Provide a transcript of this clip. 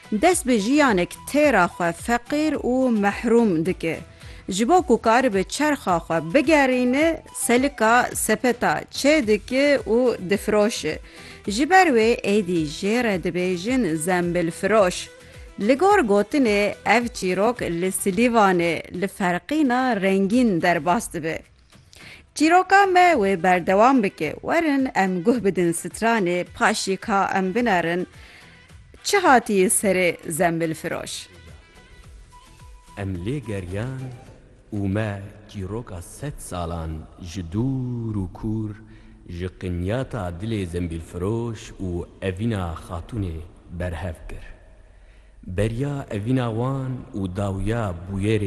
dest bi jiyanek têra xwe feqîr û mehrum dike. Ji bo ku karibe çerxa xwe bigerîne, selika sepeta çê dike û difiroşe. Ji ber wê êdî jê re dibêjin zembilfiroş. Li gor gotinê ev çîrok li Silîvanê li ferqîna rengîn derbas dibe. Çîroka me wê berdewam bike. Werin em guh bidin stranê paşî ka em binerin çi hatiye serê zembilfiroş. Em lê geriyan û me çîroka 100 salan ji dûr û kûr ji qinyata dilê zembilfiroş û evîna xatûnê berhev kir. Beriya evîna wan û dawiya bûyerê